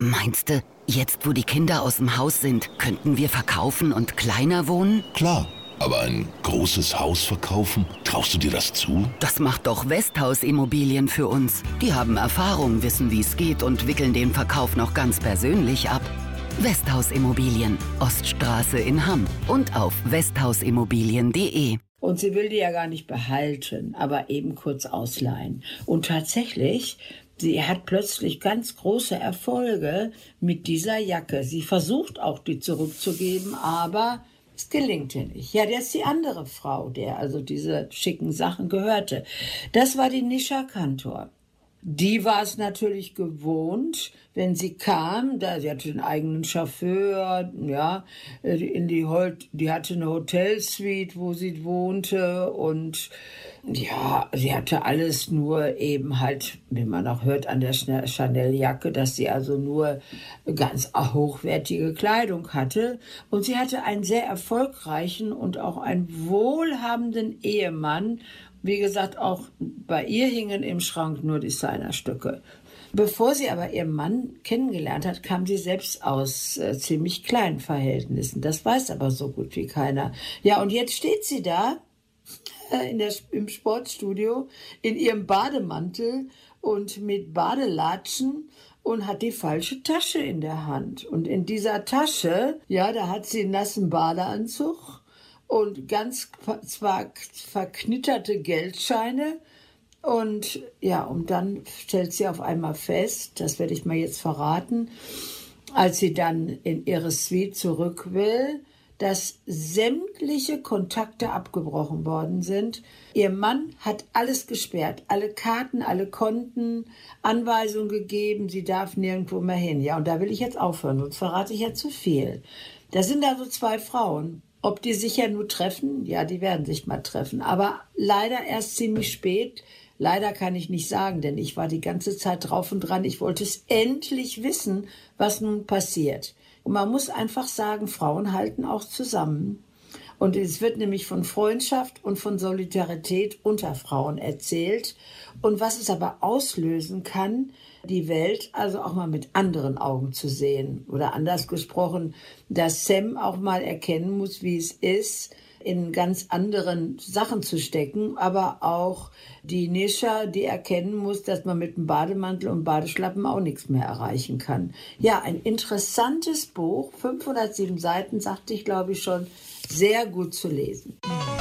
Meinst du, jetzt wo die Kinder aus dem Haus sind, könnten wir verkaufen und kleiner wohnen? Klar, aber ein großes Haus verkaufen, traust du dir das zu? Das macht doch Westhaus Immobilien für uns. Die haben Erfahrung, wissen, wie es geht und wickeln den Verkauf noch ganz persönlich ab. Westhaus Immobilien, Oststraße in Hamm und auf westhausimmobilien.de. Und sie will die ja gar nicht behalten, aber eben kurz ausleihen. Und tatsächlich, sie hat plötzlich ganz große Erfolge mit dieser Jacke. Sie versucht auch, die zurückzugeben, aber es gelingt ihr nicht. Ja, das ist die andere Frau, der also diese schicken Sachen gehörte. Das war die Nisha Kantor. Die war es natürlich gewohnt, wenn sie kam, sie hatte einen eigenen Chauffeur, ja, die hatte eine Hotelsuite, wo sie wohnte und ja, sie hatte alles nur eben halt, wie man auch hört an der Chanel-Jacke, dass sie also nur ganz hochwertige Kleidung hatte und sie hatte einen sehr erfolgreichen und auch einen wohlhabenden Ehemann. Wie gesagt, auch bei ihr hingen im Schrank nur Designerstücke. Bevor sie aber ihren Mann kennengelernt hat, kam sie selbst aus ziemlich kleinen Verhältnissen. Das weiß aber so gut wie keiner. Ja, und jetzt steht sie da im Sportstudio in ihrem Bademantel und mit Badelatschen und hat die falsche Tasche in der Hand. Und in dieser Tasche, ja, da hat sie einen nassen Badeanzug und ganz zwar verknitterte Geldscheine und ja, und dann stellt sie auf einmal fest, das werde ich mal jetzt verraten, als sie dann in ihre Suite zurück will, dass sämtliche Kontakte abgebrochen worden sind. Ihr Mann hat alles gesperrt, alle Karten, alle Konten, Anweisungen gegeben, sie darf nirgendwo mehr hin. Ja, und da will ich jetzt aufhören, sonst verrate ich ja zu viel. Da sind also zwei Frauen. Ob die sich ja nur treffen? Ja, die werden sich mal treffen. Aber leider erst ziemlich spät. Leider kann ich nicht sagen, denn ich war die ganze Zeit drauf und dran. Ich wollte es endlich wissen, was nun passiert. Und man muss einfach sagen, Frauen halten auch zusammen. Und es wird nämlich von Freundschaft und von Solidarität unter Frauen erzählt. Und was es aber auslösen kann, die Welt also auch mal mit anderen Augen zu sehen. Oder anders gesprochen, dass Sam auch mal erkennen muss, wie es ist, in ganz anderen Sachen zu stecken. Aber auch die Nisha, die erkennen muss, dass man mit dem Bademantel und Badeschlappen auch nichts mehr erreichen kann. Ja, ein interessantes Buch, 507 Seiten, sagte ich, glaube ich, schon, sehr gut zu lesen.